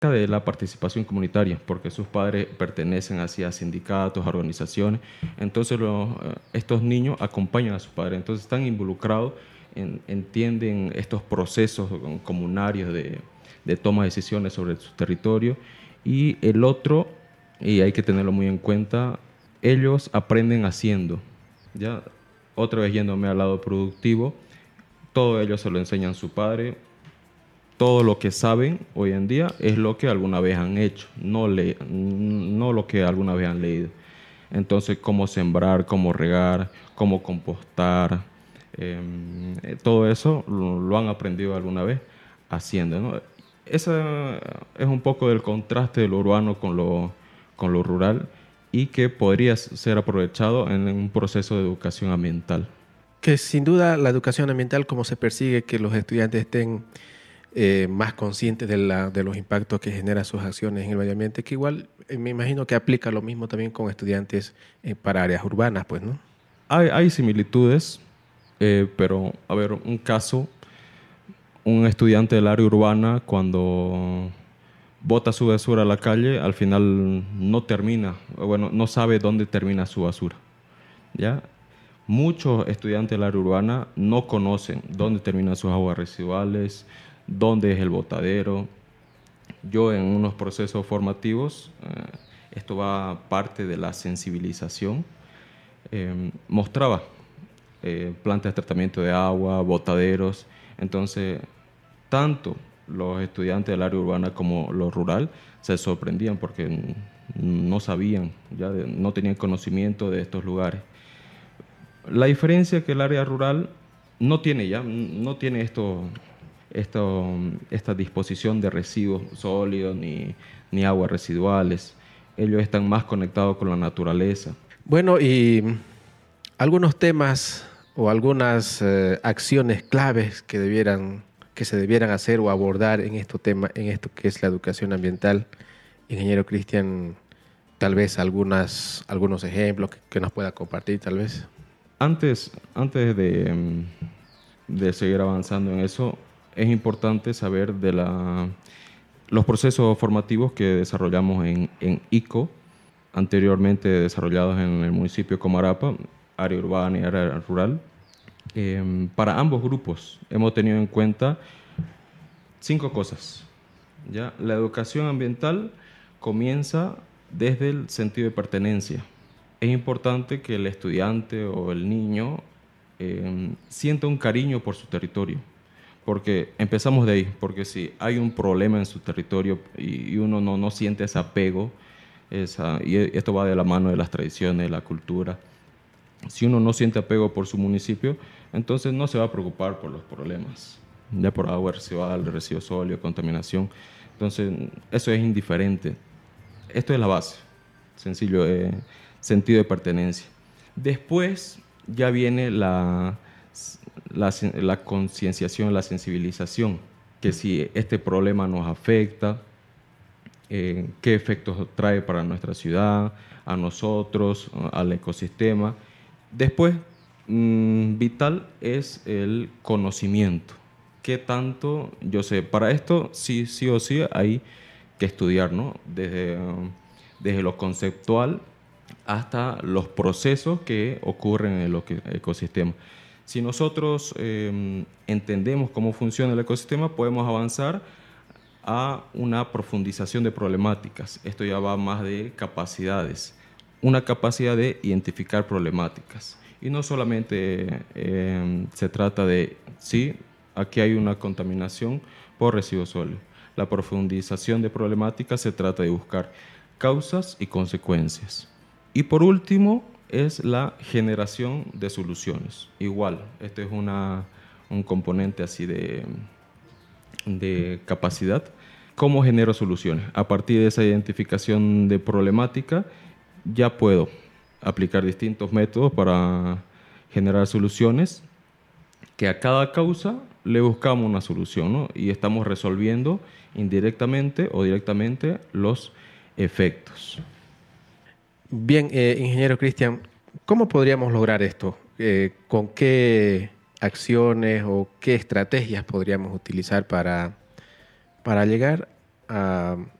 de la participación comunitaria, porque sus padres pertenecen así a sindicatos, a organizaciones. Entonces estos niños acompañan a sus padres, entonces están involucrados, entienden estos procesos comunarios de toma de decisiones sobre su territorio. Y el otro, y hay que tenerlo muy en cuenta, ellos aprenden haciendo. Ya, otra vez yéndome al lado productivo, todo ellos se lo enseñan a su padre. Todo lo que saben hoy en día es lo que alguna vez han hecho, no lo que alguna vez han leído. Entonces, cómo sembrar, cómo regar, cómo compostar, todo eso lo han aprendido alguna vez haciendo, ¿no? Ese es un poco del contraste de lo urbano con lo rural y que podría ser aprovechado en un proceso de educación ambiental. Que sin duda la educación ambiental, como se persigue que los estudiantes estén más conscientes de los impactos que generan sus acciones en el medio ambiente, que igual me imagino que aplica lo mismo también con estudiantes para áreas urbanas, pues, ¿no? Hay similitudes, pero a ver, un caso, un estudiante del área urbana cuando bota su basura a la calle, al final no termina, bueno, no sabe dónde termina su basura, ¿ya? Muchos estudiantes del área urbana no conocen dónde terminan sus aguas residuales, dónde es el botadero. Yo en unos procesos formativos, esto va parte de la sensibilización, mostraba plantas de tratamiento de agua, botaderos. Entonces, tanto los estudiantes del área urbana como los rural se sorprendían porque no sabían, no tenían conocimiento de estos lugares. La diferencia es que el área rural no tiene esta disposición de residuos sólidos ni aguas residuales. Ellos están más conectados con la naturaleza. Bueno, y algunos temas o algunas acciones claves que se debieran hacer o abordar en en esto que es la educación ambiental. Ingeniero Cristian, tal vez algunos ejemplos que nos pueda compartir, tal vez. Antes de seguir avanzando en eso, es importante saber los procesos formativos que desarrollamos en ICO, anteriormente desarrollados en el municipio de Comarapa, área urbana y área rural. Para ambos grupos hemos tenido en cuenta 5 cosas. ¿Ya? La educación ambiental comienza desde el sentido de pertenencia. Es importante que el estudiante o el niño sienta un cariño por su territorio, porque empezamos de ahí, porque si hay un problema en su territorio y uno no siente ese apego, y esto va de la mano de las tradiciones, de la cultura, si uno no siente apego por su municipio, entonces no se va a preocupar por los problemas, ya por agua residual, residuos sólidos, contaminación. Entonces, eso es indiferente. Esto es la base, sencillo, sentido de pertenencia. Después ya viene la concienciación, la sensibilización, que si este problema nos afecta, qué efectos trae para nuestra ciudad, a nosotros, al ecosistema. Después, vital es el conocimiento. ¿Qué tanto yo sé? Para esto sí o sí hay que estudiar, ¿no? Desde lo conceptual hasta los procesos que ocurren en el ecosistema. Si nosotros entendemos cómo funciona el ecosistema, podemos avanzar a una profundización de problemáticas. Esto ya va más de capacidades, una capacidad de identificar problemáticas. Y no solamente se trata de, sí, aquí hay una contaminación por residuos sólidos. La profundización de problemáticas se trata de buscar causas y consecuencias. Y por último, es la generación de soluciones. Igual, este es un componente así de capacidad. ¿Cómo genero soluciones? A partir de esa identificación de problemática, ya puedo aplicar distintos métodos para generar soluciones que a cada causa le buscamos una solución, ¿no? Y estamos resolviendo indirectamente o directamente los efectos. Bien, ingeniero Cristian, ¿cómo podríamos lograr esto? ¿Con qué acciones o qué estrategias podríamos utilizar para llegar a